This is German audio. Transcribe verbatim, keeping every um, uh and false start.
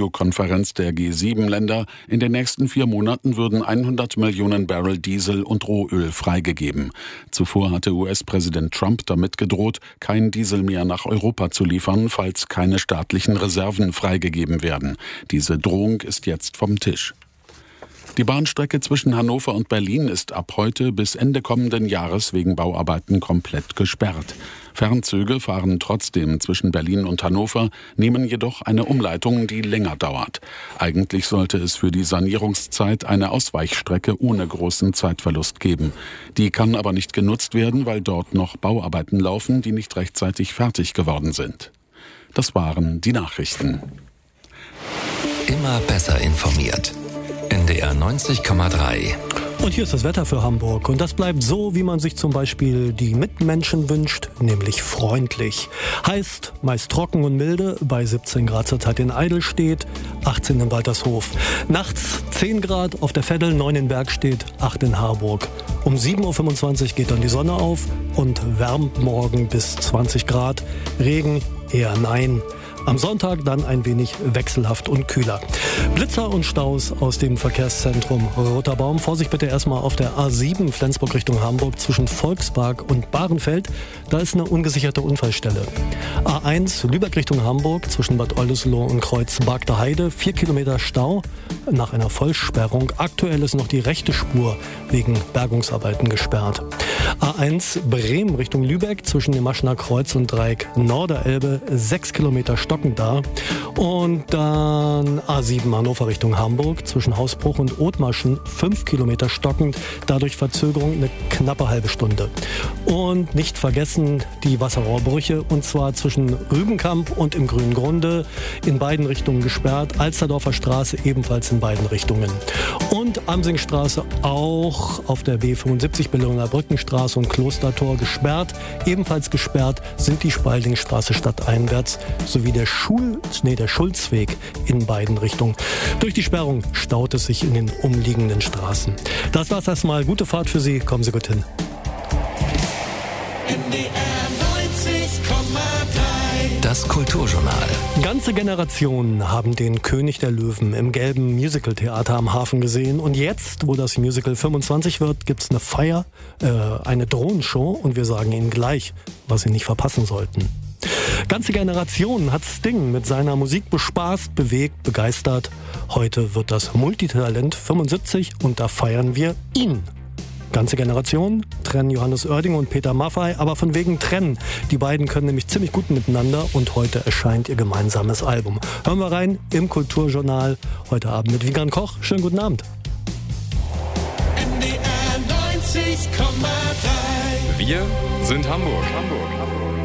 Videokonferenz der G sieben Länder, in den nächsten vier Monaten würden hundert Millionen Barrel Diesel und Rohöl freigegeben. Zuvor hatte U S-Präsident Trump damit gedroht, kein Diesel mehr nach Europa zu liefern, falls keine staatlichen Reserven freigegeben werden. Diese Drohung ist jetzt vom Tisch. Die Bahnstrecke zwischen Hannover und Berlin ist ab heute bis Ende kommenden Jahres wegen Bauarbeiten komplett gesperrt. Fernzüge fahren trotzdem zwischen Berlin und Hannover, nehmen jedoch eine Umleitung, die länger dauert. Eigentlich sollte es für die Sanierungszeit eine Ausweichstrecke ohne großen Zeitverlust geben. Die kann aber nicht genutzt werden, weil dort noch Bauarbeiten laufen, die nicht rechtzeitig fertig geworden sind. Das waren die Nachrichten. Immer besser informiert. N D R neunzig Komma drei. Und hier ist das Wetter für Hamburg. Und das bleibt so, wie man sich zum Beispiel die Mitmenschen wünscht, nämlich freundlich. Heißt meist trocken und milde, bei siebzehn Grad zurzeit in Eidelstedt, achtzehn in Waltershof. Nachts zehn Grad auf der Veddel, neun in Bergstedt, acht in Harburg. Um sieben Uhr fünfundzwanzig geht dann die Sonne auf und wärmt morgen bis zwanzig Grad. Regen eher nein. Am Sonntag dann ein wenig wechselhaft und kühler. Blitzer und Staus aus dem Verkehrszentrum Roter Baum. Vorsicht bitte erstmal auf der A sieben Flensburg Richtung Hamburg zwischen Volkspark und Bahrenfeld. Da ist eine ungesicherte Unfallstelle. A eins Lübeck Richtung Hamburg zwischen Bad Oldesloe und Kreuz Bagder Heide. Vier Kilometer Stau nach einer Vollsperrung. Aktuell ist noch die rechte Spur wegen Bergungsarbeiten gesperrt. A eins Bremen Richtung Lübeck zwischen dem Maschener Kreuz und Dreieck Norderelbe. Sechs Kilometer Stau da. Und dann A sieben Hannover Richtung Hamburg zwischen Hausbruch und Othmarschen fünf Kilometer stockend, dadurch Verzögerung eine knappe halbe Stunde. Und nicht vergessen die Wasserrohrbrüche, und zwar zwischen Rübenkamp und im Grünen Grunde in beiden Richtungen gesperrt, Alsterdorfer Straße ebenfalls in beiden Richtungen. Und Amsingstraße auch auf der B fünfundsiebzig Berliner Brückenstraße und Klostertor gesperrt. Ebenfalls gesperrt sind die Spaldingstraße stadteinwärts sowie der Schul, nee, der Schulzweg in beiden Richtungen. Durch die Sperrung staut es sich in den umliegenden Straßen. Das war's erstmal. Gute Fahrt für Sie. Kommen Sie gut hin. N D R neunzig Komma drei. Das Kulturjournal. Ganze Generationen haben den König der Löwen im gelben Musicaltheater am Hafen gesehen. Und jetzt, wo das Musical fünfundzwanzig wird, gibt's eine Feier, äh, eine Drohnenshow. Und wir sagen Ihnen gleich, was Sie nicht verpassen sollten. Ganze Generationen hat Sting mit seiner Musik bespaßt, bewegt, begeistert. Heute wird das Multitalent fünfundsiebzig und da feiern wir ihn. Ganze Generationen trennen Johannes Oerding und Peter Maffay, aber von wegen trennen. Die beiden können nämlich ziemlich gut miteinander und heute erscheint ihr gemeinsames Album. Hören wir rein im Kulturjournal heute Abend mit Wiegand Koch. Schönen guten Abend. N D R neunzig Komma drei. Wir sind Hamburg. Hamburg. Hamburg.